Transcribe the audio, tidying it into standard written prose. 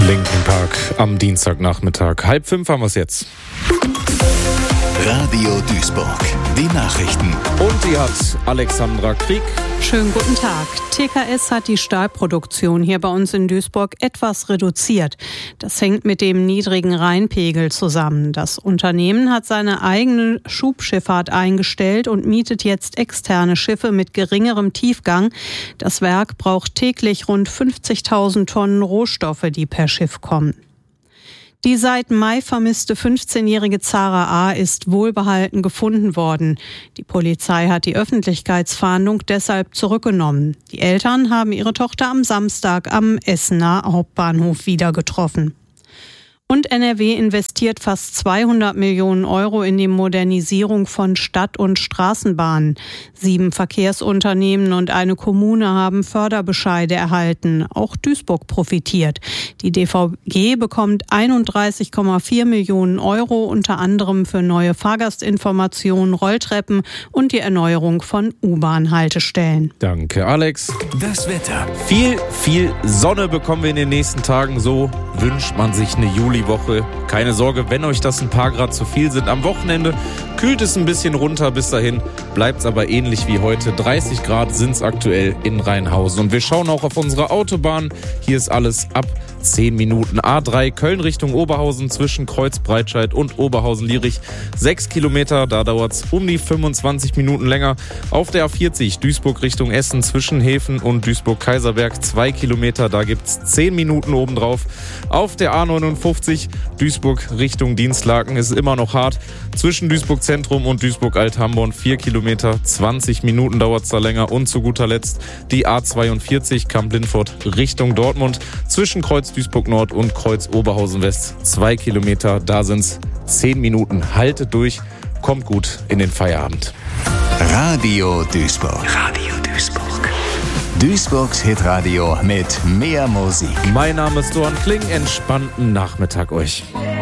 Linkin Park am Dienstagnachmittag. 4:30 haben wir es jetzt. Radio Duisburg, die Nachrichten. Und die hat Alexandra Krieg. Schönen guten Tag. TKS hat die Stahlproduktion hier bei uns in Duisburg etwas reduziert. Das hängt mit dem niedrigen Rheinpegel zusammen. Das Unternehmen hat seine eigene Schubschifffahrt eingestellt und mietet jetzt externe Schiffe mit geringerem Tiefgang. Das Werk braucht täglich rund 50.000 Tonnen Rohstoffe, die per Schiff kommen. Die seit Mai vermisste 15-jährige Zara A. ist wohlbehalten gefunden worden. Die Polizei hat die Öffentlichkeitsfahndung deshalb zurückgenommen. Die Eltern haben ihre Tochter am Samstag am Essener Hauptbahnhof wieder getroffen. Und NRW investiert fast 200 Millionen Euro in die Modernisierung von Stadt- und Straßenbahnen. 7 Verkehrsunternehmen und eine Kommune haben Förderbescheide erhalten. Auch Duisburg profitiert. Die DVG bekommt 31,4 Millionen Euro, unter anderem für neue Fahrgastinformationen, Rolltreppen und die Erneuerung von U-Bahn-Haltestellen. Danke, Alex. Das Wetter. Viel Sonne bekommen wir in den nächsten Tagen. So wünscht man sich eine Juliwoche. Keine Sorge, wenn euch das ein paar Grad zu viel sind. Am Wochenende kühlt es ein bisschen runter. Bis dahin bleibt es aber ähnlich wie heute. 30 Grad sind es aktuell in Rheinhausen. Und wir schauen auch auf unsere Autobahn. Hier ist alles ab 10 Minuten. A3 Köln Richtung Oberhausen zwischen Kreuzbreitscheid und Oberhausen-Lierich. 6 Kilometer, da dauert es um die 25 Minuten länger. Auf der A40 Duisburg Richtung Essen zwischen Häfen und Duisburg-Kaiserberg 2 Kilometer, da gibt es 10 Minuten obendrauf. Auf der A59 Duisburg Richtung Dienstlaken ist immer noch hart. Zwischen Duisburg Zentrum und Duisburg-Alt-Hamborn 4 Kilometer, 20 Minuten dauert es da länger. Und zu guter Letzt die A42 Kamp-Lindfort Richtung Dortmund zwischen Kreuz Duisburg Nord und Kreuz Oberhausen West 2 Kilometer, da sind es 10 Minuten. Haltet durch, kommt gut in den Feierabend. Radio Duisburg. Radio Duisburg. Duisburgs Hitradio mit mehr Musik. Mein Name ist Doan Kling, entspannten Nachmittag euch.